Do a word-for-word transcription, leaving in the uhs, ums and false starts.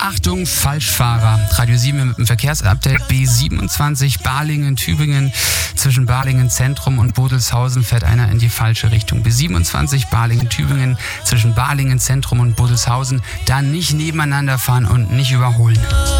Achtung, Falschfahrer. Radio sieben mit dem Verkehrsupdate. B siebenundzwanzig Balingen, Tübingen. Zwischen Balingen Zentrum und Bodelshausen fährt einer in die falsche Richtung. B siebenundzwanzig Balingen, Tübingen. Zwischen Balingen Zentrum und Bodelshausen. Da nicht nebeneinander fahren und nicht überholen.